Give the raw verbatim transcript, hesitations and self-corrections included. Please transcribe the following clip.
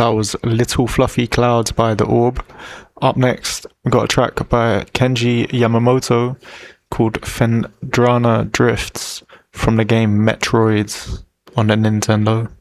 That was Little Fluffy Clouds by The Orb. Up next, we got a track by Kenji Yamamoto called Phendrana Drifts from the game Metroids on the Nintendo.